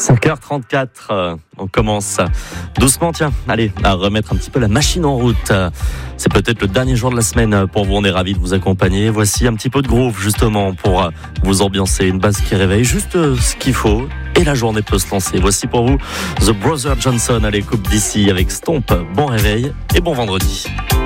5h34, on commence doucement, allez, à remettre un petit peu la machine en route. C'est peut-être le dernier jour de la semaine pour vous, on est ravis de vous accompagner. Voici un petit peu de groove justement pour vous ambiancer, une base qui réveille juste ce qu'il faut et la journée peut se lancer. Voici pour vous The Brothers Johnson à l'écoute d'ici avec Stomp. Bon réveil et bon vendredi.